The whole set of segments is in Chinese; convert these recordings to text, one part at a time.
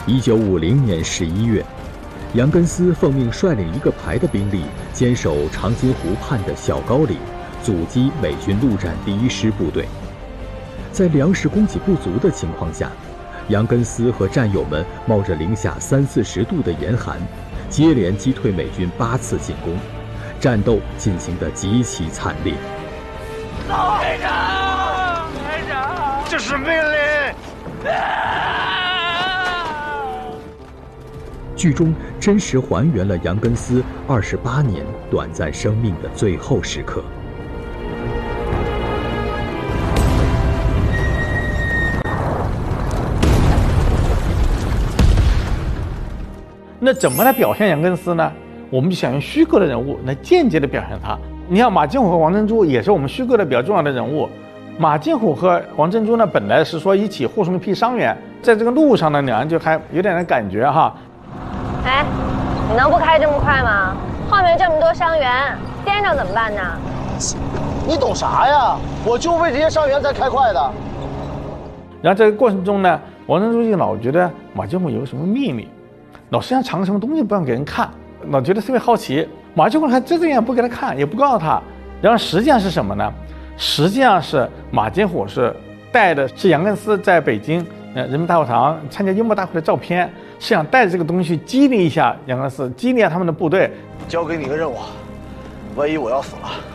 1950年11月，杨根思奉命率领一个排的兵力，坚守长津湖畔的小高岭，阻击美军陆战第1师部队。在粮食供给不足的情况下，杨根思和战友们冒着零下30-40度的严寒，接连击退美军8次进攻，战斗进行得极其惨烈。 排长，排长，这是命令！ 剧中真实还原了杨根思28年短暂生命的最后时刻。 那怎么来表现杨根思呢？我们就想用虚构的人物来间接的表现他。你像马金虎和王珍珠也是我们虚构的比较重要的人物。马金虎和王珍珠呢，本来是说一起护送一批伤员，在这个路上呢，两人就还有点感觉哈。 哎，你能不开这么快吗？后面这么多伤员，颠着怎么办呢？ 你懂啥呀？我就为这些伤员才开快的。 然后在这个过程中呢，王珍珠就老觉得马金虎有什么秘密，老是想藏什么东西不让给人看，老觉得特别好奇。马金虎还遮着眼不给他看，也不告诉他。然后实际上是什么呢？实际上是马金虎是带的是杨根思在北京人民大会堂参加幽默大会的照片，是想带着这个东西激励一下杨根思，激励一下他们的部队。 交给你个任务，万一我要死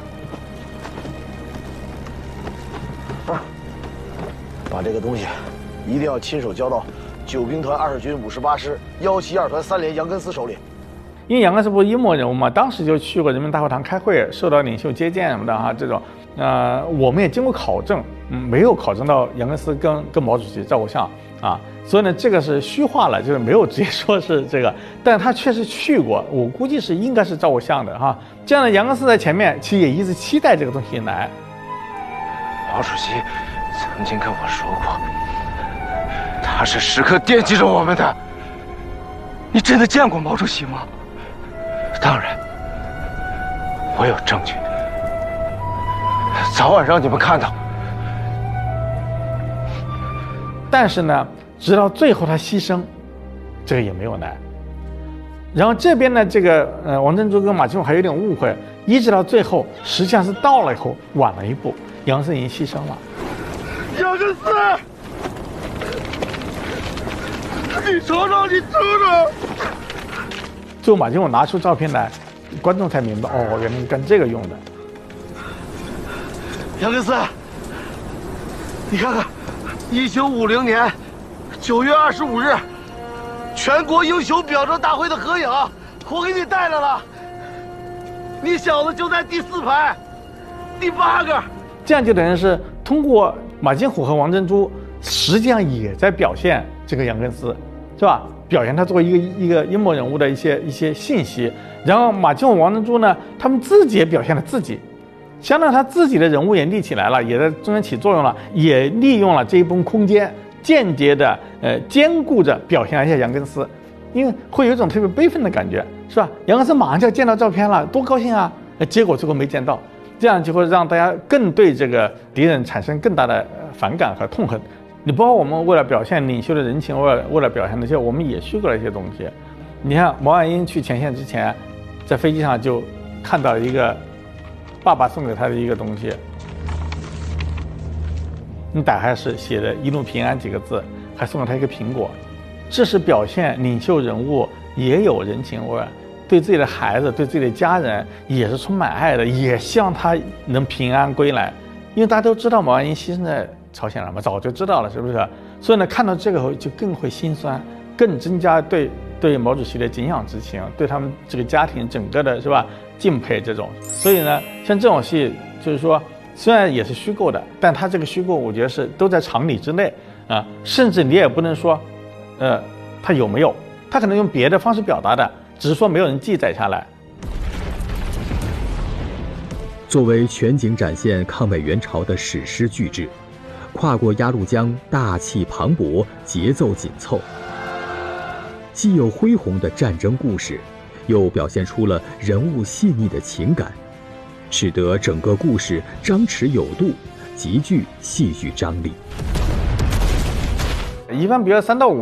了，把这个东西一定要亲手交到9兵团20军58师172团3连杨根思手里。 因为杨根思不是幽默人物嘛，当时就去过人民大会堂开会，受到领袖接见什么的哈，这种，我们也经过考证，没有考证到杨根思跟毛主席照过相啊，所以呢，这个是虚化了，就是没有直接说是这个，但他确实去过，我估计是应该是照过相的哈。这样的杨根思在前面，其实也一直期待这个东西来。 毛主席曾经跟我说过，他是时刻惦记着我们的。你真的见过毛主席吗？当然，我有证据，早晚让你们看到。 但是呢，直到最后他牺牲，这个也没有来。然后这边呢，这个王珍珠跟马金虎还有点误会，一直到最后，实际上是到了以后晚了一步，杨根思已经牺牲了。 杨根思，你瞅瞅，你瞅瞅。 最后马金虎拿出照片来，观众才明白，哦，原来是干这个用的。 杨根思，你看看，1950年9月25日，全国英雄表彰大会的合影，我给你带来了。你小子就在第4排，第8个。 这样就等于是通过马金虎和王珍珠，实际上也在表现这个杨根思，是吧？表现他作为一个幽默人物的一些信息。然后马金虎、王珍珠呢，他们自己也表现了自己，相当于他自己的人物也立起来了，也在中间起作用了，也利用了这一部分空间，间接的兼顾着表现一下杨根思，因为会有一种特别悲愤的感觉，是吧？杨根思马上就要见到照片了，多高兴啊！结果最后没见到，这样就会让大家更对这个敌人产生更大的反感和痛恨。你包括我们为了表现领袖的人情，为了表现那些，我们也虚构了一些东西。你看毛岸英去前线之前，在飞机上就看到一个爸爸送给他的一个东西，你打开是写的“一路平安”几个字，还送了他一个苹果。这是表现领袖人物也有人情味，对自己的孩子、对自己的家人也是充满爱的，也希望他能平安归来。因为大家都知道毛岸英牺牲在朝鲜了嘛，早就知道了，是不是？所以呢，看到这个后就更会心酸，更增加对毛主席的敬仰之情，对他们这个家庭整个的是吧敬佩这种。所以呢，像这种戏，就是说虽然也是虚构的，但它这个虚构我觉得是都在常理之内啊，甚至你也不能说，它有没有，它可能用别的方式表达的，只是说没有人记载下来。 作为全景展现抗美援朝的史诗巨制，跨过鸭绿江，大气磅礴，节奏紧凑，既有恢宏的战争故事，又表现出了人物细腻的情感，使得整个故事张弛有度，极具戏剧张力。 一般比如3到5